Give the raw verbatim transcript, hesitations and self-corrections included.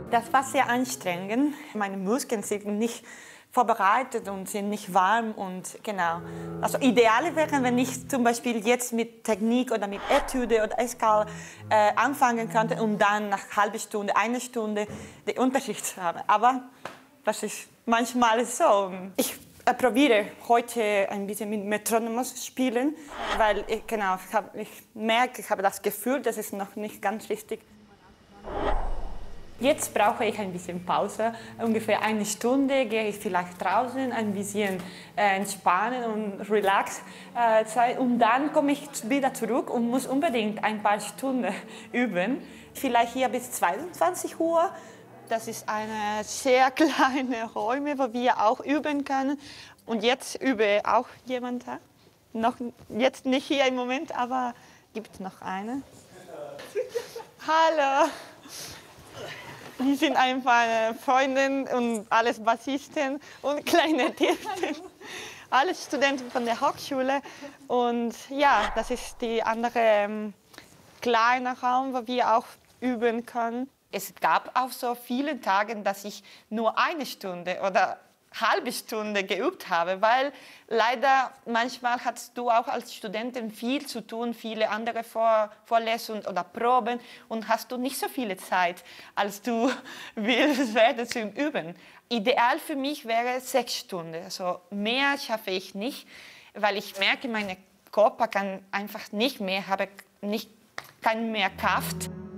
Das war sehr anstrengend. Meine Muskeln sind nicht vorbereitet und sind nicht warm und genau. Also ideal wäre, wenn ich zum Beispiel jetzt mit Technik oder mit Etüde oder Escale äh, anfangen könnte und dann nach einer halben Stunde, eine Stunde den Unterricht zu haben. Aber das ist manchmal so. Ich äh, probiere heute ein bisschen mit Metronomos spielen, weil ich, genau, ich, hab, ich merke, ich habe das Gefühl, das ist noch nicht ganz richtig. Jetzt brauche ich ein bisschen Pause, ungefähr eine Stunde gehe ich vielleicht draußen, ein bisschen äh, entspannen und relax äh, Zeit. Und dann komme ich wieder zurück und muss unbedingt ein paar Stunden üben. Vielleicht hier bis zweiundzwanzig Uhr. Das ist eine sehr kleine Räume, wo wir auch üben können. Und jetzt übe auch jemand. Noch, jetzt nicht hier im Moment, aber gibt es noch eine? Hallo! Die sind einfach Freunde und alles Bassisten und kleine Tierchen. Alles Studenten von der Hochschule. Und ja, das ist die andere ähm, kleine Raum, wo wir auch üben können. Es gab auch so viele Tage, dass ich nur eine Stunde oder halbe Stunde geübt habe, weil leider manchmal hast du auch als Studentin viel zu tun, viele andere Vor Vorlesungen oder Proben und hast du nicht so viele Zeit, als du willst werden zu üben. Ideal für mich wäre sechs Stunden, also mehr schaffe ich nicht, weil ich merke, mein Körper kann einfach nicht mehr, habe nicht, keine mehr Kraft.